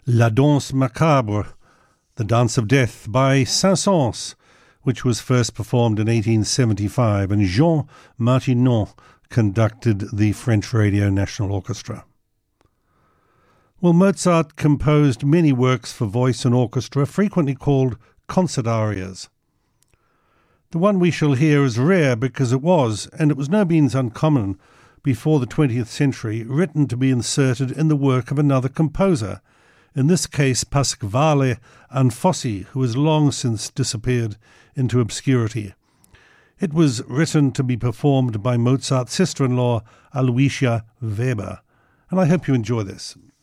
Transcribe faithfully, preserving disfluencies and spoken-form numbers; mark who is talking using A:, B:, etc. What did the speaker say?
A: La Danse Macabre, The Dance of Death by Saint-Saëns, which was first performed in eighteen seventy-five, and Jean Martinon conducted the French Radio National Orchestra. Well, Mozart composed many works for voice and orchestra, frequently called concert arias. The one we shall hear is rare because it was, and it was no means uncommon before the twentieth century, written to be inserted in the work of another composer, in this case Pasquale Anfossi, who has long since disappeared into obscurity. It was written to be performed by Mozart's sister-in-law, Aloysia Weber, and I hope you enjoy this.